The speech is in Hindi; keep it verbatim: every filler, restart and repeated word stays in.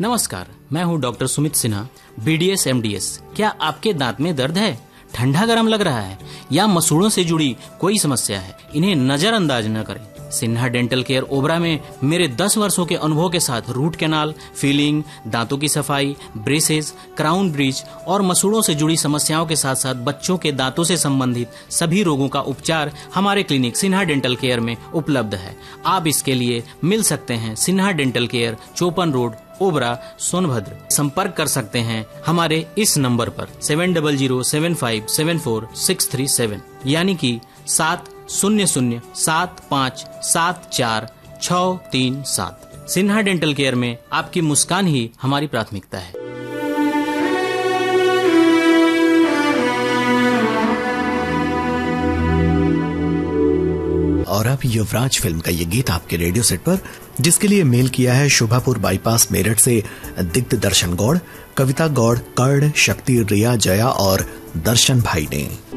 नमस्कार, मैं हूं doctor Sumit Sinha, B D S M D S. क्या आपके दांत में दर्द है, ठंडा गरम लग रहा है या मसूड़ों से जुड़ी कोई समस्या है? इन्हें नजरअंदाज न करें। सिन्हा डेंटल केयर ओबरा में मेरे दस वर्षों के अनुभव के साथ रूट कैनाल, फिलिंग, दांतों की सफाई, ब्रेसेस, क्राउन ब्रिज और मसूड़ों से जुड़ी समस्याओं के साथ साथ बच्चों के दांतों से संबंधित सभी रोगों का उपचार हमारे क्लिनिक सिन्हा डेंटल केयर में उपलब्ध है। आप इसके लिए मिल सकते हैं सिन्हा डेंटल केयर, चौपन रोड, ओबरा, सोनभद्र। संपर्क कर सकते हैं हमारे इस नंबर पर seven double zero seven five seven four six three seven, यानी कि सात शून्य शून्य सात पाँच सात चार छः तीन सात। सिन्हा डेंटल केयर में आपकी मुस्कान ही हमारी प्राथमिकता है। और अब युवराज फिल्म का ये गीत आपके रेडियो सेट पर, जिसके लिए मेल किया है शोभापुर बाईपास मेरठ से दिग्ध दर्शन गौड़, कविता गौड़, कर्ण, शक्ति, रिया, जया और दर्शन भाई ने।